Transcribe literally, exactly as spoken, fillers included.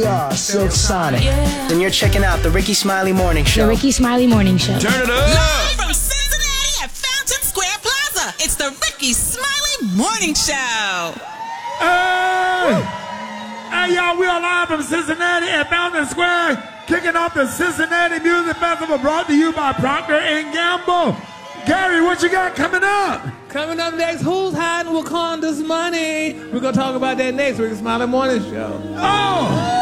Yeah, Silk Sonic. Yeah. Then you're checking out the Ricky Smiley Morning Show. The Ricky Smiley Morning Show. Turn it up! Live from Cincinnati at Fountain Square Plaza, it's the Ricky Smiley Morning Show. Hey! Hey, y'all, we are live from Cincinnati at Fountain Square, kicking off the Cincinnati Music Festival, brought to you by Procter and Gamble. Gary, what you got coming up? Coming up next, who's hiding Wakanda's money? We're going to talk about that next. Ricky Smiley Morning Show. Oh!